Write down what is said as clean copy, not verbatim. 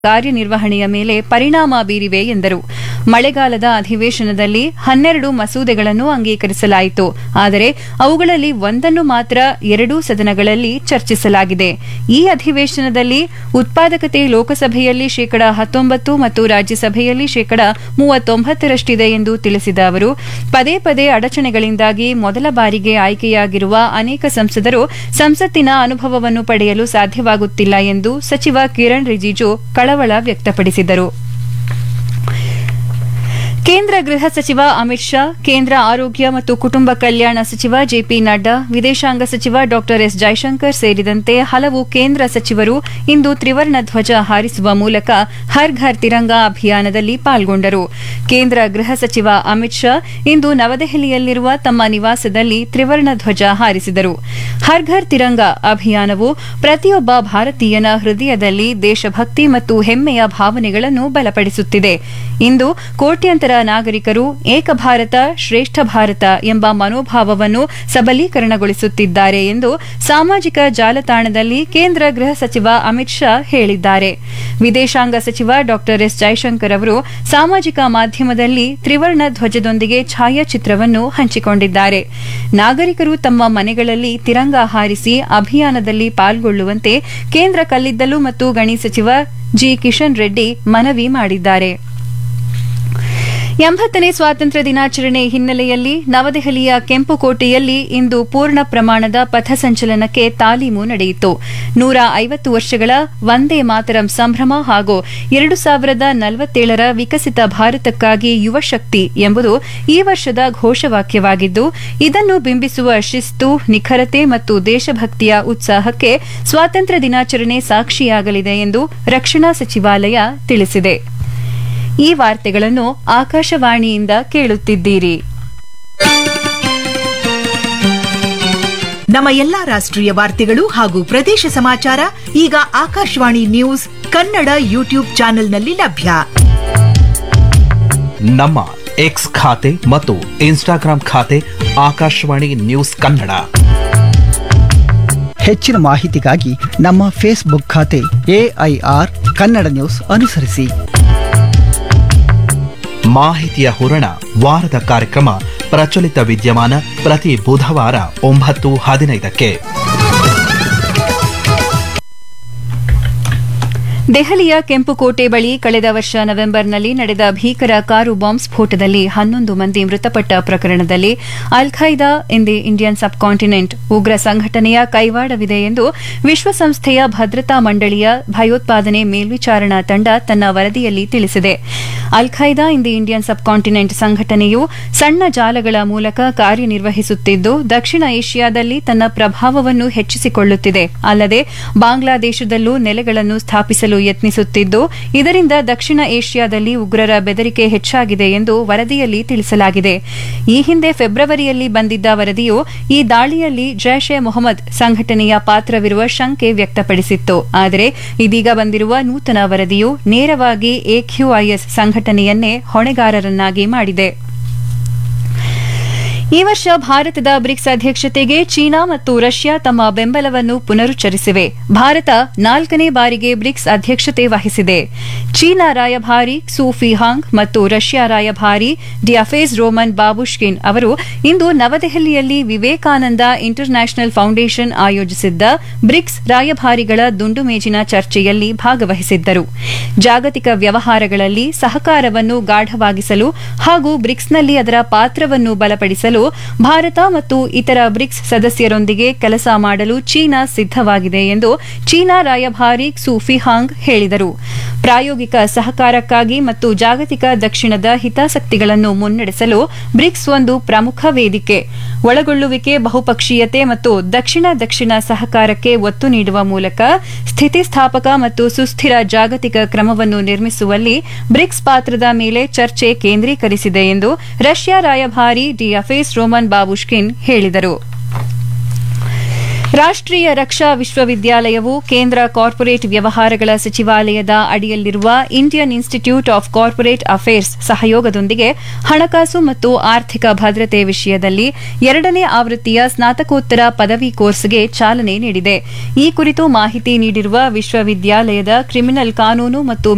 ಕಾರ್ಯನಿರ್ವಹಣೆಯ ಮೇಲೆ ಪರಿಣಾಮ ಬೀರಿವೆ ಎಂದರು. ಮಳೆಗಾಲದ ಅಧಿವೇಶನದಲ್ಲಿ 12 ಮಸೂದೆಗಳನ್ನು ಅಂಗೀಕರಿಸಲಾಯಿತು. ಆದರೆ ಅವುಗಳಲ್ಲಿ ಒಂದನ್ನು ಮಾತ್ರ ಎರಡೂ ಸದನಗಳಲ್ಲಿ ಚರ್ಚಿಸಲಾಗಿದೆ. ಈ ಅಧಿವೇಶನದಲ್ಲಿ ಉತ್ಪಾದಕತೆ ಲೋಕಸಭೆಯಲ್ಲಿ 19% ಮತ್ತು ರಾಜ್ಯಸಭೆಯಲ್ಲಿ 39% ಎಂದು ತಿಳಿಸಿದ ಅವರು, ಪದೇ ಪದೇ ಅಡಚಣೆಗಳಿಂದಾಗಿ ಮೊದಲ ಬಾರಿಗೆ ಆಯ್ಕೆಯಾಗಿರುವ ಅನೇಕ ಸಂಸದರು ಸಂಸತ್ತಿನ ಅನುಭವವನ್ನು ಪಡೆಯಲು ಸಾಧ್ಯವಾಗುತ್ತಿಲ್ಲ ಎಂದು ಸಚಿವ ಕಿರಣ್ ರಿಜಿಜು ಕಳವಳ ವ್ಯಕ್ತಪಡಿಸಿದರು. ಕೇಂದ್ರ ಗೃಹ ಸಚಿವ ಅಮಿತ್ ಶಾ, ಕೇಂದ್ರ ಆರೋಗ್ಯ ಮತ್ತು ಕುಟುಂಬ ಕಲ್ಯಾಣ ಸಚಿವ ಜೆಪಿ ನಡ್ಡಾ, ವಿದೇಶಾಂಗ ಸಚಿವ ಡಾ ಎಸ್ ಜೈಶಂಕರ್ ಸೇರಿದಂತೆ ಹಲವು ಕೇಂದ್ರ ಸಚಿವರು ಇಂದು ತ್ರಿವರ್ಣ ಧ್ವಜ ಹಾರಿಸುವ ಮೂಲಕ ಹರ್ ಘರ್ ತಿರಂಗಾ ಅಭಿಯಾನದಲ್ಲಿ ಪಾಲ್ಗೊಂಡರು. ಕೇಂದ್ರ ಗೃಹ ಸಚಿವ ಅಮಿತ್ ಶಾ ಇಂದು ನವದೆಹಲಿಯಲ್ಲಿರುವ ತಮ್ಮ ನಿವಾಸದಲ್ಲಿ ತ್ರಿವರ್ಣ ಧ್ವಜ ಹಾರಿಸಿದರು. ಹರ್ ಘರ್ ತಿರಂಗಾ ಅಭಿಯಾನವು ಪ್ರತಿಯೊಬ್ಬ ಭಾರತೀಯನ ಹೃದಯದಲ್ಲಿ ದೇಶಭಕ್ತಿ ಮತ್ತು ಹೆಮ್ಮೆಯ ಭಾವನೆಗಳನ್ನು ಬಲಪಡಿಸುತ್ತಿದೆ. ಇಂದು ಕೋಟ್ಯಂತರ ನಾಗರಿಕರು ಏಕ ಭಾರತ ಶ್ರೇಷ್ಠ ಭಾರತ ಎಂಬ ಮನೋಭಾವವನ್ನು ಸಬಲೀಕರಣಗೊಳಿಸುತ್ತಿದ್ದಾರೆ ಎಂದು ಸಾಮಾಜಿಕ ಜಾಲತಾಣದಲ್ಲಿ ಕೇಂದ್ರ ಗೃಹ ಸಚಿವ ಅಮಿತ್ ಶಾ ಹೇಳಿದ್ದಾರೆ. ವಿದೇಶಾಂಗ ಸಚಿವ ಡಾ ಎಸ್ ಜೈಶಂಕರ್ ಅವರು ಸಾಮಾಜಿಕ ಮಾಧ್ಯಮದಲ್ಲಿ ತ್ರಿವರ್ಣ ಧ್ವಜದೊಂದಿಗೆ ಛಾಯಾಚಿತ್ರವನ್ನು ಹಂಚಿಕೊಂಡಿದ್ದಾರೆ. ನಾಗರಿಕರು ತಮ್ಮ ಮನೆಗಳಲ್ಲಿ ತಿರಂಗ ಹಾರಿಸಿ ಅಭಿಯಾನದಲ್ಲಿ ಪಾಲ್ಗೊಳ್ಳುವಂತೆ ಕೇಂದ್ರ ಕಲ್ಲಿದ್ದಲು ಮತ್ತು ಗಣಿ ಸಚಿವ ಜಿ ಕಿಶನ್ ರೆಡ್ಡಿ ಮನವಿ ಮಾಡಿದ್ದಾರೆ. 80ನೇ ಸ್ವಾತಂತ್ರ್ಯ ದಿನಾಚರಣೆ ಹಿನ್ನೆಲೆಯಲ್ಲಿ ನವದೆಹಲಿಯ ಕೆಂಪುಕೋಟೆಯಲ್ಲಿ ಇಂದು ಪೂರ್ಣ ಪ್ರಮಾಣದ ಪಥಸಂಚಲನಕ್ಕೆ ತಾಲೀಮು ನಡೆಯಿತು. 150 ವರ್ಷಗಳ ವಂದೇ ಮಾತರಂ ಸಂಭ್ರಮ ಹಾಗೂ 2047ರ ವಿಕಸಿತ ಭಾರತಕ್ಕಾಗಿ ಯುವ ಶಕ್ತಿ ಎಂಬುದು ಈ ವರ್ಷದ ಘೋಷವಾಕ್ಯವಾಗಿದ್ದು, ಇದನ್ನು ಬಿಂಬಿಸುವ ಶಿಸ್ತು, ನಿಖರತೆ ಮತ್ತು ದೇಶಭಕ್ತಿಯ ಉತ್ಸಾಹಕ್ಕೆ ಸ್ವಾತಂತ್ರ್ಯ ದಿನಾಚರಣೆ ಸಾಕ್ಷಿಯಾಗಲಿದೆ ಎಂದು ರಕ್ಷಣಾ ಸಚಿವಾಲಯ ತಿಳಿಸಿದೆ. ಈ ವಾರ್ತೆಗಳನ್ನು ಆಕಾಶವಾಣಿಯಿಂದ ಕೇಳುತ್ತಿದ್ದೀರಿ. ನಮ್ಮ ಎಲ್ಲಾ ರಾಷ್ಟ್ರೀಯ ವಾರ್ತೆಗಳು ಹಾಗೂ ಪ್ರದೇಶ ಸಮಾಚಾರ ಈಗ ಆಕಾಶವಾಣಿ ನ್ಯೂಸ್ ಕನ್ನಡ ಯೂಟ್ಯೂಬ್ ಚಾನೆಲ್ನಲ್ಲಿ ಲಭ್ಯ. ನಮ್ಮ ಎಕ್ಸ್ ಖಾತೆ ಮತ್ತು ಇನ್ಸ್ಟಾಗ್ರಾಂ ಖಾತೆ ಆಕಾಶವಾಣಿ ನ್ಯೂಸ್ ಕನ್ನಡ. ಹೆಚ್ಚಿನ ಮಾಹಿತಿಗಾಗಿ ನಮ್ಮ ಫೇಸ್ಬುಕ್ ಖಾತೆ ಎಐಆರ್ ಕನ್ನಡ ನ್ಯೂಸ್ ಅನುಸರಿಸಿ. ಮಾಹಿತಿಯ ಹೂರಣ ವಾರದ ಕಾರ್ಯಕ್ರಮ ಪ್ರಚಲಿತ ವಿದ್ಯಮಾನ ಪ್ರತಿ ಬುಧವಾರ 9:15ಕ್ಕೆ. ದೆಹಲಿಯ ಕೆಂಪುಕೋಟೆ ಬಳಿ ಕಳೆದ ವರ್ಷ ನವೆಂಬರ್ನಲ್ಲಿ ನಡೆದ ಭೀಕರ ಕಾರು ಬಾಂಬ್ ಸ್ಫೋಟದಲ್ಲಿ 11 ಮಂದಿ ಮೃತಪಟ್ಟ ಪ್ರಕರಣದಲ್ಲಿ ಅಲ್ Qaeda in the Indian sub continent ಉಗ್ರ ಸಂಘಟನೆಯ ಕೈವಾಡವಿದೆ ಎಂದು ವಿಶ್ವಸಂಸ್ಥೆಯ ಭದ್ರತಾ ಮಂಡಳಿಯ ಭಯೋತ್ಪಾದನೆ ಮೇಲ್ವಿಚಾರಣಾ ತಂಡ ತನ್ನ ವರದಿಯಲ್ಲಿ ತಿಳಿಸಿದೆ. ಅಲ್ Qaeda in the Indian sub continent ಸಂಘಟನೆಯು ಸಣ್ಣ ಜಾಲಗಳ ಮೂಲಕ ಕಾರ್ಯನಿರ್ವಹಿಸುತ್ತಿದ್ದು, ದಕ್ಷಿಣ ಏಷ್ಯಾದಲ್ಲಿ ತನ್ನ ಪ್ರಭಾವವನ್ನು ಹೆಚ್ಚಿಸಿಕೊಳ್ಳುತ್ತಿದೆ. ಅಲ್ಲದೆ ಬಾಂಗ್ಲಾದೇಶದಲ್ಲೂ ನೆಲೆಗಳನ್ನು ಸ್ಥಾಪಿಸಲು ಯತ್ನಿಸುತ್ತಿದ್ದು, ಇದರಿಂದ ದಕ್ಷಿಣ ಏಷ್ಯಾದಲ್ಲಿ ಉಗ್ರರ ಬೆದರಿಕೆ ಹೆಚ್ಚಾಗಿದೆ ಎಂದು ವರದಿಯಲ್ಲಿ ತಿಳಿಸಲಾಗಿದೆ. ಈ ಹಿಂದೆ ಫೆಬ್ರವರಿಯಲ್ಲಿ ಬಂದಿದ್ದ ವರದಿಯು ಈ ದಾಳಿಯಲ್ಲಿ ಜೈಷ್ ಎ ಮೊಹಮ್ಮದ್ ಸಂಘಟನೆಯ ಪಾತ್ರವಿರುವ ಶಂಕೆ ವ್ಯಕ್ತಪಡಿಸಿತ್ತು. ಆದರೆ ಇದೀಗ ಬಂದಿರುವ ನೂತನ ವರದಿಯು ನೇರವಾಗಿ ಎಕ್ಯೂಐಎಸ್ ಸಂಘಟನೆಯನ್ನೇ ಹೊಣೆಗಾರರನ್ನಾಗಿ ಮಾಡಿದೆ. ಈ ವರ್ಷ ಭಾರತದ ಬ್ರಿಕ್ಸ್ ಅಧ್ಯಕ್ಷತೆಗೆ ಚೀನಾ ಮತ್ತು ರಷ್ಯಾ ತಮ್ಮ ಬೆಂಬಲವನ್ನು ಪುನರುಚ್ಚರಿಸಿವೆ. ಭಾರತ 4ನೇ ಬಾರಿಗೆ ಬ್ರಿಕ್ಸ್ ಅಧ್ಯಕ್ಷತೆ ವಹಿಸಿದೆ. ಚೀನಾ ರಾಯಭಾರಿ ಸೂಫಿ ಹಾಂಗ್ ಮತ್ತು ರಷ್ಯಾ ರಾಯಭಾರಿ ಡಿಯಾಫೇಸ್ ರೋಮನ್ ಬಾಬುಷ್ಕಿನ್ ಅವರು ಇಂದು ನವದೆಹಲಿಯಲ್ಲಿ ವಿವೇಕಾನಂದ ಇಂಟರ್ ನ್ಯಾಷನಲ್ ಫೌಂಡೇಶನ್ ಆಯೋಜಿಸಿದ್ದ ಬ್ರಿಕ್ಸ್ ರಾಯಭಾರಿಗಳ ದುಂಡು ಮೇಜಿನ ಚರ್ಚೆಯಲ್ಲಿ ಭಾಗವಹಿಸಿದ್ದರು. ಜಾಗತಿಕ ವ್ಯವಹಾರಗಳಲ್ಲಿ ಸಹಕಾರವನ್ನು ಗಾಢವಾಗಿಸಲು ಹಾಗೂ ಬ್ರಿಕ್ಸ್ನಲ್ಲಿ ಅದರ ಪಾತ್ರವನ್ನು ಬಲಪಡಿಸಲು ಭಾರತ ಮತ್ತು ಇತರ ಬ್ರಿಕ್ಸ್ ಸದಸ್ಯರೊಂದಿಗೆ ಕೆಲಸ ಮಾಡಲು ಚೀನಾ ಸಿದ್ದವಾಗಿದೆ ಎಂದು ಚೀನಾ ರಾಯಭಾರಿ ಸೂಫಿ ಹಾಂಗ್ ಹೇಳಿದರು. ಪ್ರಾಯೋಗಿಕ ಸಹಕಾರಕ್ಕಾಗಿ ಮತ್ತು ಜಾಗತಿಕ ದಕ್ಷಿಣದ ಹಿತಾಸಕ್ತಿಗಳನ್ನು ಮುನ್ನಡೆಸಲು ಬ್ರಿಕ್ಸ್ ಒಂದು ಪ್ರಮುಖ ವೇದಿಕೆ. ಒಳಗೊಳ್ಳುವಿಕೆ, ಬಹುಪಕ್ಷೀಯತೆ ಮತ್ತು ದಕ್ಷಿಣ ಸಹಕಾರಕ್ಕೆ ಒತ್ತು ನೀಡುವ ಮೂಲಕ ಸ್ಥಿತಿಸ್ಥಾಪಕ ಮತ್ತು ಸುಸ್ಥಿರ ಜಾಗತಿಕ ಕ್ರಮವನ್ನು ನಿರ್ಮಿಸುವಲ್ಲಿ ಬ್ರಿಕ್ಸ್ ಪಾತ್ರದ ಮೇಲೆ ಚರ್ಚೆ ಕೇಂದ್ರೀಕರಿಸಿದೆ ಎಂದು ರಷ್ಯಾ ರಾಯಭಾರಿ ಡಿಯಾಫೇಸ್ ರೋಮನ್ ಬಾಬುಷ್ಕಿನ್ ಹೇಳಿದರು. ರಾಷ್ಟ್ರೀಯ ರಕ್ಷಾ ವಿಶ್ವವಿದ್ಯಾಲಯವು ಕೇಂದ್ರ ಕಾರ್ಪೊರೇಟ್ ವ್ಯವಹಾರಗಳ ಸಚಿವಾಲಯದ ಅಡಿಯಲ್ಲಿರುವ Indian institute of corporate affairs ಸಹಯೋಗದೊಂದಿಗೆ ಹಣಕಾಸು ಮತ್ತು ಆರ್ಥಿಕ ಭದ್ರತೆ ವಿಷಯದಲ್ಲಿ 2ನೇ ಆವೃತ್ತಿಯ ಸ್ನಾತಕೋತ್ತರ ಪದವಿ ಕೋರ್ಸ್ಗೆ ಚಾಲನೆ ನೀಡಿದೆ. ಈ ಕುರಿತು ಮಾಹಿತಿ ನೀಡಿರುವ ವಿಶ್ವವಿದ್ಯಾಲಯದ ಕ್ರಿಮಿನಲ್ ಕಾನೂನು ಮತ್ತು